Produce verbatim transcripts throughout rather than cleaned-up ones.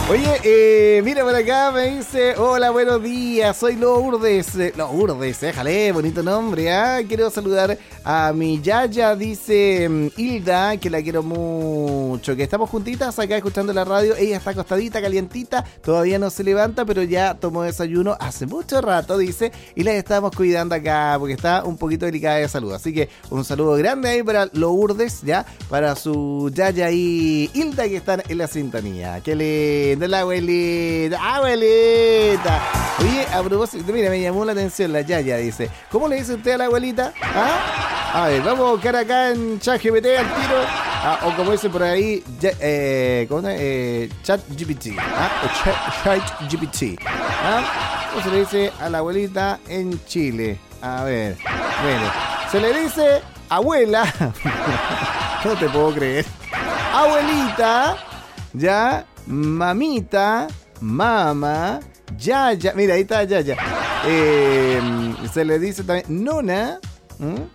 Oye, eh, mira por acá, me dice, hola, buenos días, soy Lourdes. Eh, Lourdes, déjale, bonito nombre, ¿ah? Quiero saludar a mi yaya, dice um, Hilda, que la quiero mucho, que estamos juntitas acá escuchando la radio. Ella está acostadita, calientita, todavía no se levanta, pero ya tomó desayuno hace mucho rato, dice, y la estamos cuidando acá, porque está un poquito delicada de salud. Así que un saludo grande ahí para Lourdes, ya, para su yaya y Hilda, que están en la sintonía. Que le... de la abuelita, abuelita. Oye, a propósito, mira, me llamó la atención la yaya, dice, ¿cómo le dice usted a la abuelita? ¿Ah? A ver, vamos a buscar acá en ChatGPT al tiro, ah, o como dicen por ahí, ya, eh, ¿cómo es? Eh, ChatGPT, ¿ah? O ChatGPT, ¿ah? ¿Cómo se le dice a la abuelita en Chile? A ver, mire, se le dice abuela, no te puedo creer, abuelita, ya, mamita, mama, yaya. Mira, ahí está yaya. Eh, se le dice también nona, ¿m?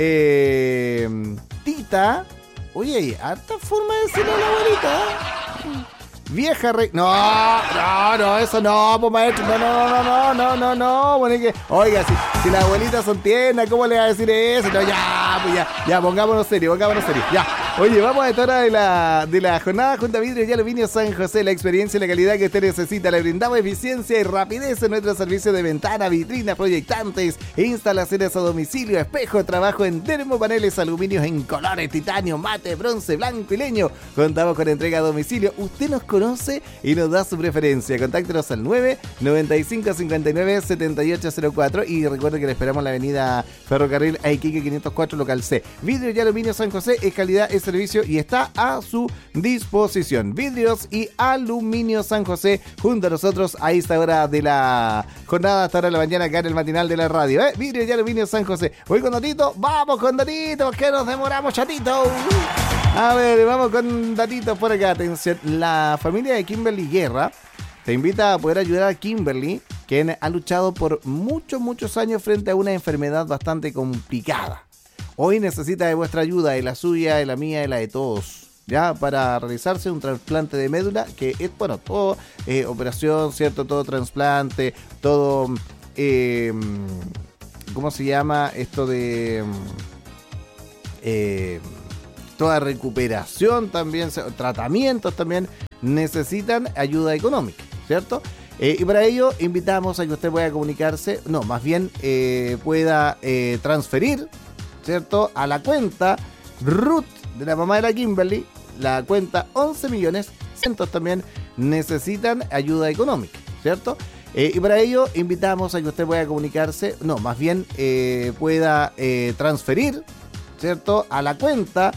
eh, tita. Oye, hay harta forma de decirle a la abuelita. Vieja rey. No, no, no, eso no, pues maestro. No, no, no, no, no, no, no. Bueno, que, oiga, si, si las abuelitas son tiernas, ¿cómo le va a decir eso? No, ya, pues ya, ya, pongámonos serio, pongámonos serio. Ya. Oye, vamos a estar de la, de la jornada junto a Vidrios y Aluminio San José. La experiencia y la calidad que usted necesita. Le brindamos eficiencia y rapidez en nuestro servicio de ventana, vitrina, proyectantes, instalaciones a domicilio, espejo, trabajo en termopaneles, aluminios en colores, titanio, mate, bronce, blanco y leño. Contamos con entrega a domicilio. Usted nos conoce y nos da su preferencia. Contáctenos al nueve noventa y cinco cincuenta y nueve setenta y ocho cero cuatro y recuerde que le esperamos en la avenida Ferrocarril a Iquique quinientos cuatro, local C. Vidrios y Aluminio San José es calidad, es servicio y está a su disposición. Vidrios y Aluminio San José junto a nosotros a esta hora de la jornada, hasta hora de la mañana acá en el matinal de la radio, ¿eh? Vidrios y Aluminio San José. Voy con Datito, vamos con Datito, que nos demoramos, chatito. A ver, vamos con datitos por acá. Atención, la familia de Kimberly Guerra te invita a poder ayudar a Kimberly, quien ha luchado por muchos, muchos años frente a una enfermedad bastante complicada. Hoy necesita de vuestra ayuda, de la suya, de la mía, de la de todos, ya, para realizarse un trasplante de médula, que es, bueno, todo eh, operación, ¿cierto? Todo trasplante, todo, eh, ¿cómo se llama? Esto de... Eh, toda recuperación también, tratamientos también necesitan ayuda económica, ¿cierto? Eh, y para ello invitamos a que usted pueda comunicarse, no, más bien eh, pueda eh, transferir, ¿cierto?, a la cuenta Ruth de la mamá de la Kimberly, la cuenta once millones, cientos también necesitan ayuda económica, ¿cierto? Eh, y para ello invitamos a que usted pueda comunicarse, no, más bien eh, pueda eh, transferir, ¿cierto?, a la cuenta